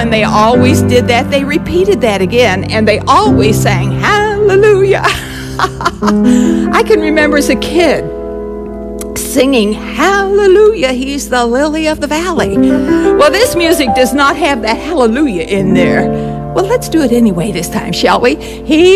when they always did that, they repeated that again, and they always sang hallelujah. I can remember as a kid singing hallelujah, he's the lily of the valley. Well, this music does not have that hallelujah in there. Well, let's do it anyway this time, shall we? He